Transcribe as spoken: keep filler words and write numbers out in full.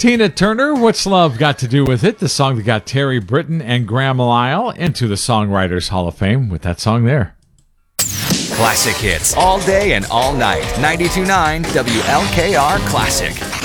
Tina Turner, What's Love Got to Do with It? The song that got Terry Britton and Graham Lyle into the Songwriters Hall of Fame with that song there. Classic hits all day and all night. ninety-two point nine W L K R Classic.